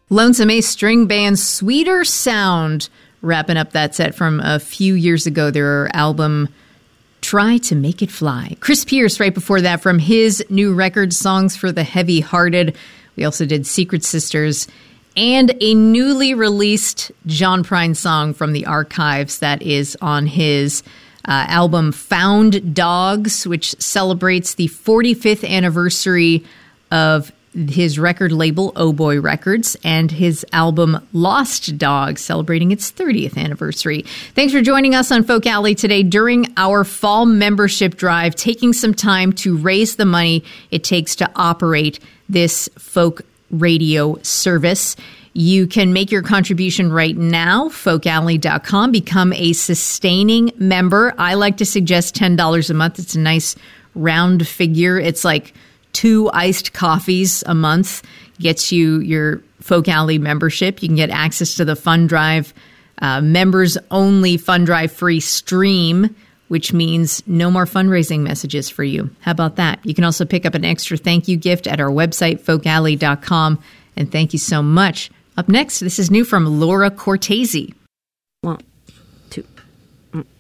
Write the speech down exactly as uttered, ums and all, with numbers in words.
Lonesome Ace String Band, Sweeter Sound, wrapping up that set from a few years ago, their album Try to Make It Fly. Chris Pierce right before that from his new record, Songs for the Heavy-Hearted. We also did Secret Sisters and a newly released John Prine song from the archives that is on his uh, album Found Dogs, which celebrates the forty-fifth anniversary of his record label, Oh Boy Records, and his album Lost Dog, celebrating its thirtieth anniversary. Thanks for joining us on Folk Alley today during our fall membership drive, taking some time to raise the money it takes to operate this folk radio service. You can make your contribution right now, folk alley dot com. Become a sustaining member. I like to suggest ten dollars a month. It's a nice round figure. It's like two iced coffees a month, gets you your Folk Alley membership. You can get access to the Fund Drive, uh, members-only Fund Drive free stream, which means no more fundraising messages for you. How about that? You can also pick up an extra thank you gift at our website, folk alley dot com. And thank you so much. Up next, this is new from Laura Cortese. One,